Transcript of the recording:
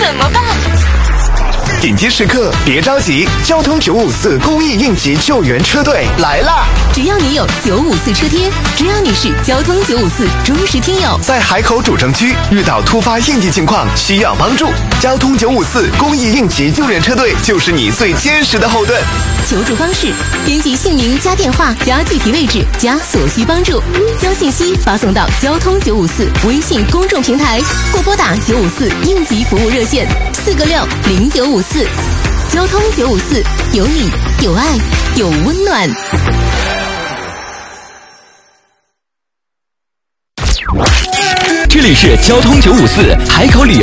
怎么办？ 紧急时刻别着急，交通954公益应急救援车队来啦！ 只要你有954车贴，只要你是交通954忠实听友， 在海口主城区遇到突发应急情况需要帮助，交通954公益应急救援车队就是你最坚实的后盾。 求助方式：编辑姓名加电话加具体位置加所需帮助，将信息发送到交通954微信公众平台，或拨打954应急服务热线4个6 0954。交通954，有你，有爱，有温暖。 这里是交通954海口旅游